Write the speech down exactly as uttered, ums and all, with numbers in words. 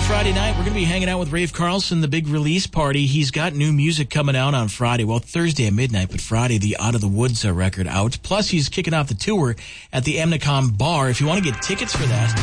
Friday night, we're going to be hanging out with Rafe Carlson, the big release party. He's got new music coming out on Friday. Well, Thursday at midnight, but Friday, the Out of the Woods uh, record out. Plus, he's kicking off the tour at the Amnicom Bar. If you want to get tickets for that,